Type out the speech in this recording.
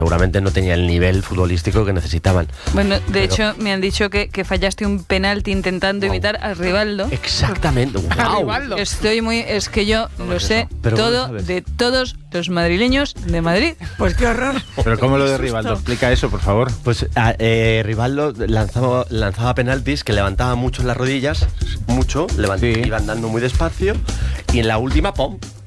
seguramente no tenía el nivel futbolístico que necesitaban. Bueno, de hecho, me han dicho que fallaste un penalti intentando imitar a Rivaldo. Exactamente. ¡Wow! Rivaldo. Estoy muy... Es que yo lo sé Pero todo ¿cómo lo sabes? de todos los madrileños de Madrid. Pues qué horror. Pero ¿cómo lo de Rivaldo? Explica eso, por favor. Pues Rivaldo lanzaba penaltis que levantaba mucho las rodillas, mucho, Sí. iban dando muy despacio, y en la última, ¡pum!,